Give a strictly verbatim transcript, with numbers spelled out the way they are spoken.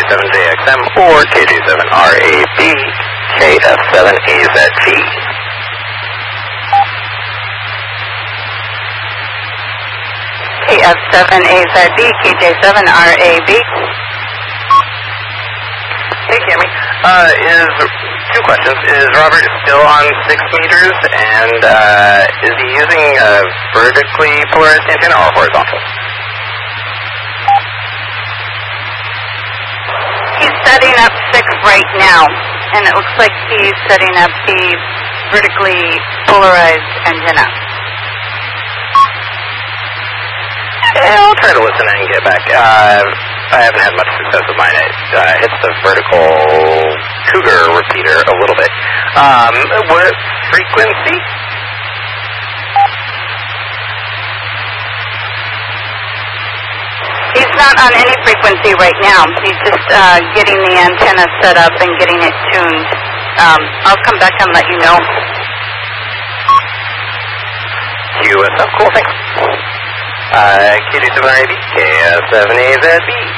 seven J X M or K J seven R A B, K F seven A Z T. K F seven A Z B, K J seven R A B. Hey, Cammy. Uh, is, two questions. Is Robert still on six meters, and uh, is he using a vertically polarized antenna or horizontal? He's setting up six right now, and it looks like he's setting up the vertically polarized antenna. Yeah, I'll try to listen and get back. Uh, I haven't had much success with mine. It uh, hits the vertical cougar repeater a little bit. Um, what frequency? He's not on any frequency right now. He's just uh, getting the antenna set up and getting it tuned. Um, I'll come back and let you know. Q S F, cool, thanks. Uh, K J seven R A B, K F seven A Z B.